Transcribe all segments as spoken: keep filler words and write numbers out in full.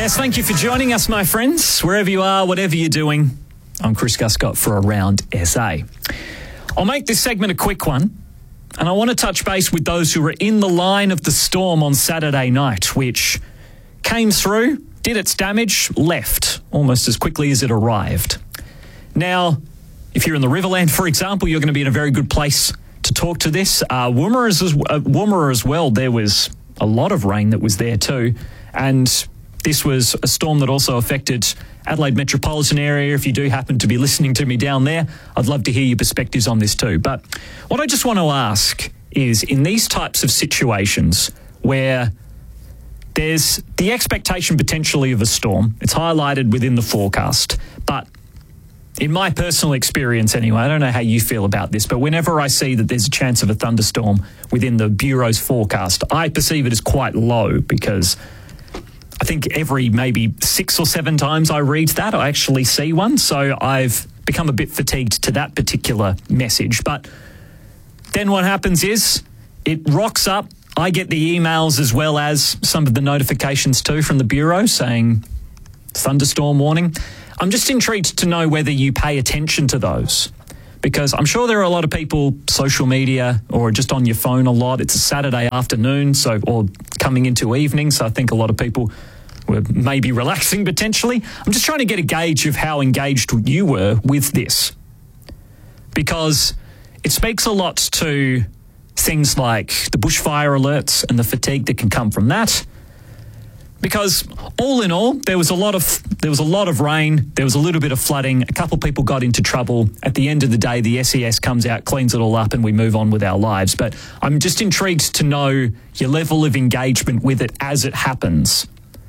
Yes, thank you for joining us, my friends. Wherever you are, whatever you're doing, I'm Chris Guscott for Around S A. I'll make this segment a quick one, and I want to touch base with those who were in the line of the storm on Saturday night, which came through, did its damage, left almost as quickly as it arrived. Now, if you're in the Riverland, for example, you're going to be in a very good place to talk to this. Uh, Woomera as, uh, Woomera as well, there was a lot of rain that was there too, and this was a storm that also affected Adelaide metropolitan area. If you do happen to be listening to me down there, I'd love to hear your perspectives on this too. But what I just want to ask is, in these types of situations where there's the expectation potentially of a storm, it's highlighted within the forecast, but in my personal experience anyway, I don't know how you feel about this, but whenever I see that there's a chance of a thunderstorm within the Bureau's forecast, I perceive it as quite low, because I think every maybe six or seven times I read that, I actually see one. So I've become a bit fatigued to that particular message. But then what happens is it rocks up. I get the emails as well as some of the notifications too from the Bureau saying thunderstorm warning. I'm just intrigued to know whether you pay attention to those, because I'm sure there are a lot of people, social media or just on your phone a lot. It's a Saturday afternoon, so or coming into evening, so I think a lot of people were maybe relaxing potentially. I'm just trying to get a gauge of how engaged you were with this, because it speaks a lot to things like the bushfire alerts and the fatigue that can come from that. Because all in all, there was a lot of there was a lot of rain, there was a little bit of flooding, a couple of people got into trouble. At the end of the day, the S E S comes out, cleans it all up, and we move on with our lives. But I'm just intrigued to know your level of engagement with it as it happens,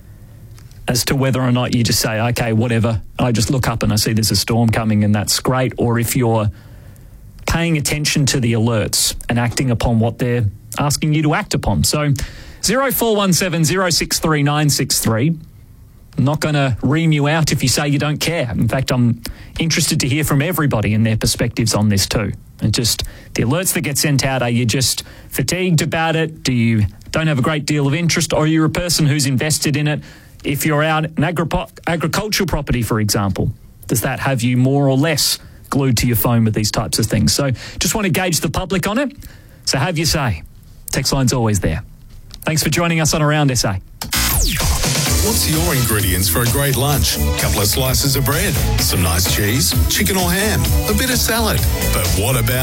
as to whether or not you just say, okay, whatever, I just look up and I see there's a storm coming and that's great, or if you're paying attention to the alerts and acting upon what they're asking you to act upon. So zero four one seven zero six three nine six three. I'm not going to ream you out if you say you don't care. In fact, I'm interested to hear from everybody and their perspectives on this too. And just the alerts that get sent out, are you just fatigued about it? Do you don't have a great deal of interest? Or are you a person who's invested in it? If you're out in agri- agricultural property, for example, does that have you more or less glued to your phone with these types of things? So just want to gauge the public on it. So have your say. Text line's always there. Thanks for joining us on Around S A. What's your ingredients for a great lunch? Couple of slices of bread, some nice cheese, chicken or ham, a bit of salad. But what about